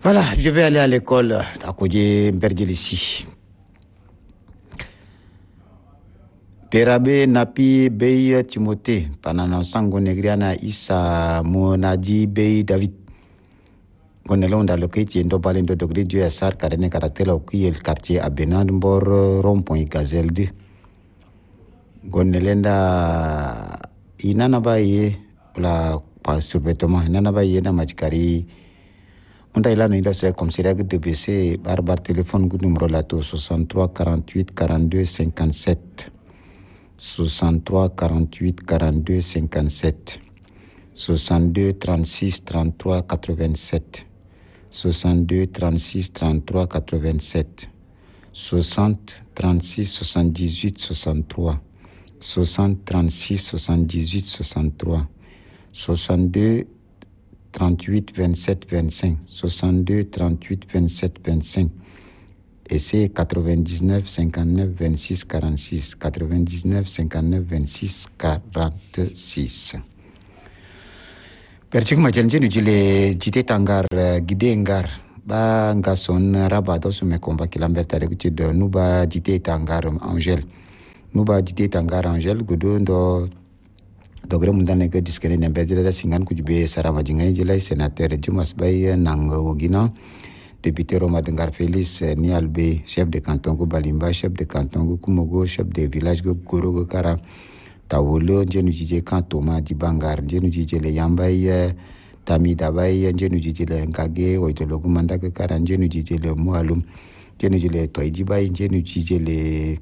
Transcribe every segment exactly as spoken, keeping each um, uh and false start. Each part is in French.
Voilà, je vais aller à l'école à Kodje Mberdilissi. Perabe Napi Bey Timothée, Panana Sango Negriana Issa Monadi Bey David. Gonelonda loketi ndo pale ndo dogre Dieu Assar Karene Karatela qui el quartier à Benandbor rond-point Gazelle deux. Gonelenda inana baye la pas survêtement inana baye na majkari. On a là nous c'est comme c'est règle de B C barbar téléphone good numéro lato soixante-trois quarante-huit quarante-deux cinquante-sept soixante-trois quarante-huit quarante-deux cinquante-sept soixante-deux trente-six trente-trois quatre-vingt-sept soixante-deux trente-six trente-trois quatre-vingt-sept soixante trente-six soixante-dix-huit soixante-trois soixante trente-six soixante-dix-huit soixante-trois soixante-deux trente-huit vingt-sept vingt-cinq soixante-deux trente-huit vingt-sept vingt-cinq et c'est quatre-vingt-dix-neuf cinquante-neuf vingt-six quarante-six quatre-vingt-dix-neuf cinquante-neuf vingt-six quarante-six. Perchik majenje nu jile jite tangar gide ngar ba ngason rabado su me komba kilamberta de kuchi de nuba jite tangar Angel nuba jite tangar Angel gudo ndo dogre mundane ke diskene nembe jela singan kujbe sarama jingai jela sénateur Jumas Bay nang wogina député Roma Dengar Félix ni Albe chef de canton go Balimba chef de canton go Kumogo chef de village go Gorogo Kara Tawolo njenu jije kantoma di Bangar njenu jije le Yambay Tami Dabay njenu jije le Ngage oitologu mandaka Kara njenu jije le Mualum njenu jije le Toiji Bay njenu jije le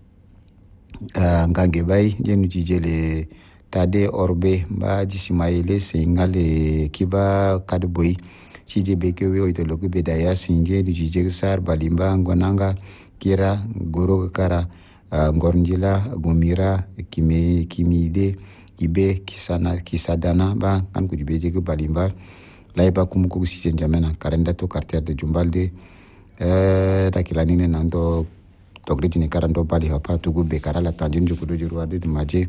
uh, Ngange Bay njenu jije le Tade Orbe ba jisimaile singale kiba kadboy chije bekewe oitologu bedaya sinje di jije sar Balimba ngonanga kira Gorogo Kara Uh, ngornjila gumira kimi kimide ibe kisana kisadana ba kan kujibeje ke Balimba laiba kumuku sisen jamena karenda to quartier de Jumbalde eh takilanine nando togrejini karando bali hapa tugu be karala tanjin jukudo jurwade de maje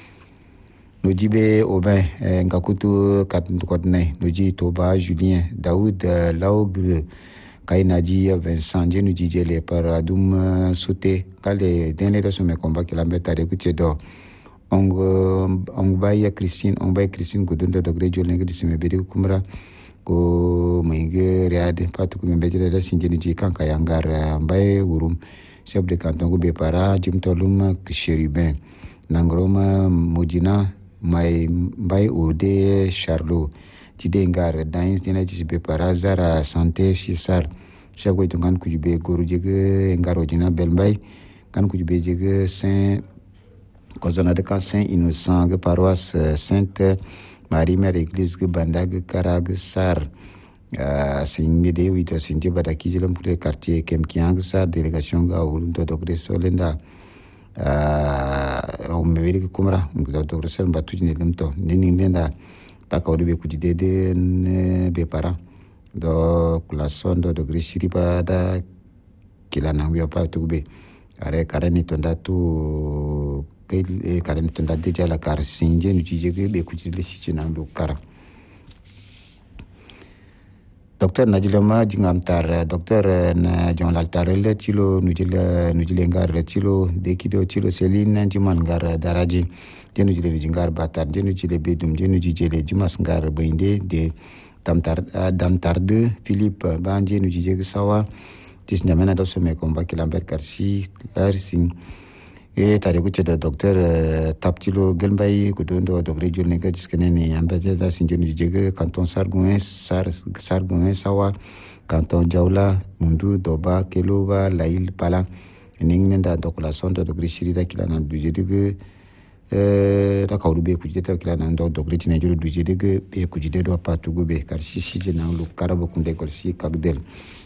nojibe oben eh, ngakutu kat kodne noji toba Julien Daoud uh, Laugre Kainaji Vincent Jenu Jijele par Adum Souté kale denle do some combat ki lambeta de kuche do ong ong baya Christine ong baya Christine gudundo do grejo lenga disime bedi kumra ko menge reade patu ku membe de sinjeni ji kanka yangar mbaye urum chef de canton go be para jimtolum Chérubin nangroma Mojina mai mbaye ode Charlot Tidengar dans dina ci be para zara santé shisar chaque to kan kujbe goru jege ngaro dina belmbay kan kujbe jege saint kozona de kan saint innocent ge paroisse sainte Marie Mère église ge bandag karag sar singme de wito sinje badaki jelam pour quartier kemkiang sar délégation ga wul do dogre solenda o mewiri kumra do dogre sel batuji ne lemto nini ndenda takawde be kujide de be para do klason do do grishiri pada kila nangyo pa tugbe are karani tonda tu kai karani tonda de jala kar sinje nu jije be kujide sichi nangdo kara docteur Najilama jingamtar docteur na John Laltarele chilo nujile nujile ngar chilo dekido chilo Celine jiman ngar daraje jenu jile jingar batar jenu jile bedum jenu jile jimas ngar binde de damtar damtar de Philippe ban jenu jile sawa tis nyamena do some komba kilambert karsi larsing e tare ku cedo docteur taptilo gelmbay gudondo dogre jolne ga diskenene ambete da sinjenu jile canton sargun sar sargun sawa canton jawla mundu doba keloba lail pala ningnenda dokulason do dogre shirida kilana duje de eh da kawdu be kujide kilana ndo dogre tine julu duje de be kujide do patugo be karsi sije na lu karabo kunde korsi kagdel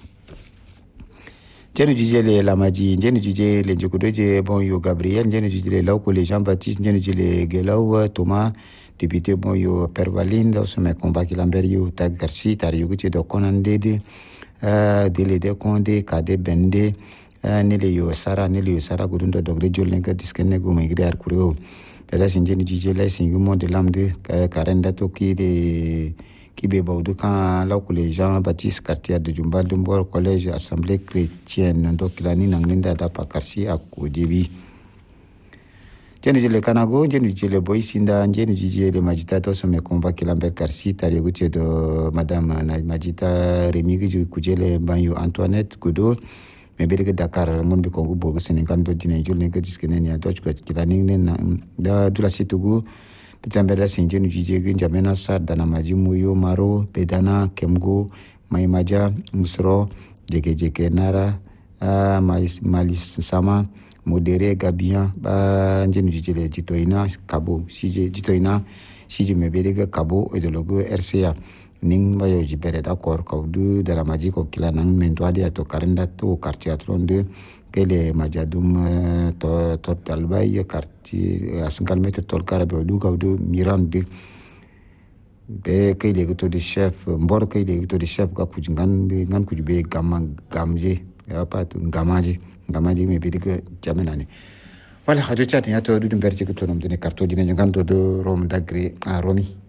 jenu jijele lamaji jenu jijele njokudoje bon yo Gabriel jenu jijele lauko le Jean Baptiste jenu jijele Gelaw Thomas député bon yo Pervalinda some combat ki lamberio tag garci tar yo guti do konandede euh dele de konde kade bende nele yo sara nele yo sara gudundo dogre jolenga diskene go migre ar kureo pela sinjenu jijele singumo de lamde karenda to ki de Kibé Baoudou quand là où les gens Baptiste quartier de Djumbal Dumbor collège assemblée chrétienne donc lani nanglinda da pakarsi akudibi jenu jele kanago jenu jele boy sinda jenu jele majita to some komba kilambe karsi tari guche do madame na majita remigi kujele banyo Antoinette Godo mebele Dakar mon bi kongo bogo senegal do dine jul ne gadis kenen ya doj ko kilani ne da dula situgu Pitambera Sinjenu Jijegi Jamena Sar Dana Majimu Yo Maro Bedana Kemgo Maimaja Musro Jeke Jeke Nara uh, Malis, Malis Sama Modere Gabian Ba Njenu Jijele Jitoina Kabo Sije Jitoina Sije Mebedega Kabo Ideologo R C A Ning Bayo Jibere D'accord Kaudu Dala Majiko Kilanang Mentoadi Ato Karenda To Quartier trente-deux Kele Majadum to Tortalbay quartier à cinquante mètres tol Karabe du Kaudu Mirande be kele to de chef mbor kele to de chef ka kujingan be ngan kujbe gamma gamje ya pat ngamaje ngamaje me be de jamenane wala hadu chat ya to du berje ko to nom de karto dine ngan to do rom dagre a romi